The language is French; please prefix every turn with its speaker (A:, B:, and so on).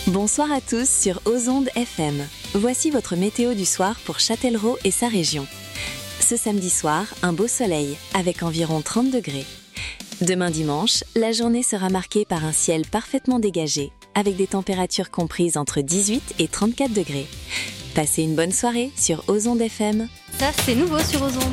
A: Bonsoir à tous sur Ozonde FM. Voici votre météo du soir pour Châtellerault et sa région. Ce samedi soir, un beau soleil avec environ 30 degrés. Demain dimanche, la journée sera marquée par un ciel parfaitement dégagé avec des températures comprises entre 18 et 34 degrés. Passez une bonne soirée sur Ozonde FM.
B: Ça, c'est nouveau sur Ozonde.